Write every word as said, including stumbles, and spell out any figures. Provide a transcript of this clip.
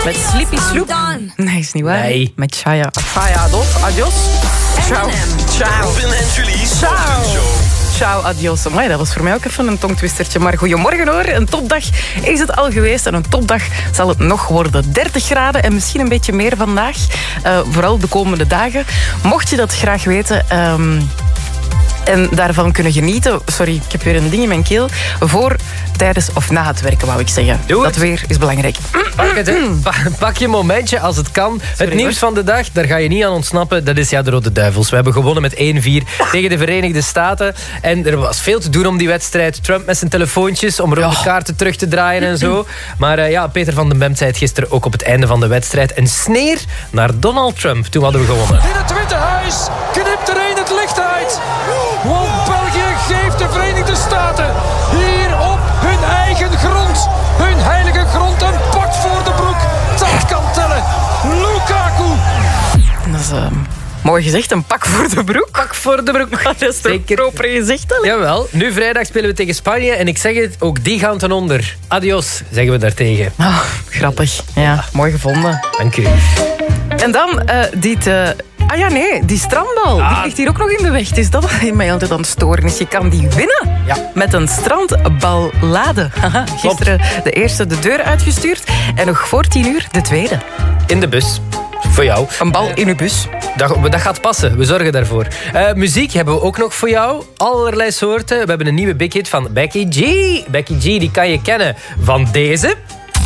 Met Sleepy Sloop. Nee, is niet waar. Nee. Met Chaya. Chaya, adios. Adios. Ciao. Ciao. Robin en Julie's Ciao. ochtendshow. Ciao, adios. Amai, dat was voor mij ook even een tongtwistertje. Maar goedemorgen hoor. Een topdag is het al geweest. En een topdag zal het nog worden. dertig graden en misschien een beetje meer vandaag. Uh, vooral de komende dagen. Mocht je dat graag weten... Um, en daarvan kunnen genieten... Sorry, ik heb weer een ding in mijn keel. Voor, tijdens of na het werken, wou ik zeggen. Doe het. Dat weer is belangrijk. Pak, het, hè. Pa- pak je momentje als het kan. Sorry, het nieuws hoor. van de dag, daar ga je niet aan ontsnappen. Dat is ja de Rode Duivels. We hebben gewonnen met één vier tegen de Verenigde Staten. En er was veel te doen om die wedstrijd. Trump met zijn telefoontjes om rode kaarten terug te draaien en zo. Maar uh, ja, Peter van den Bemt zei het gisteren ook op het einde van de wedstrijd. Een sneer naar Donald Trump. Toen hadden we gewonnen. In het Witte Huis knipt er een het licht uit. Want België geeft de Verenigde Staten hier op hun eigen grond, hun heilige grond, een pak voor de broek. Dat kan tellen. Lukaku. Dat is uh, mooi gezegd, een pak voor de broek. Pak voor de broek. Dat is toch Zeker. proper gezegd, hè? Jawel, nu vrijdag spelen we tegen Spanje. En ik zeg het, ook die gaan ten onder. Adios, zeggen we daartegen. Oh, grappig. Ja, mooi gevonden. Dank u. En dan uh, die... te- Ah ja, nee, die strandbal. Ah. Die ligt hier ook nog in de weg. Dus dat is mij altijd aan het storen is. Je kan die winnen Ja. met een strandballade. Haha, gisteren de eerste de deur uitgestuurd. En nog voor tien uur de tweede. In de bus. Voor jou. Een bal in uw bus. Dat, dat gaat passen, we zorgen daarvoor. Uh, muziek hebben we ook nog voor jou. Allerlei soorten. We hebben een nieuwe big hit van Becky G. Becky G, die kan je kennen van deze.